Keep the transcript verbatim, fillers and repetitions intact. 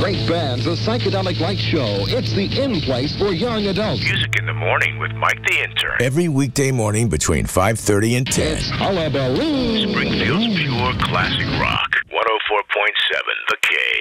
Great bands, a psychedelic light show. It's the in place for young adults. Music in the morning with Mike the Intern. Every weekday morning between five thirty and ten. It's Hullabaloo. Springfield's pure classic rock. one oh four point seven The K.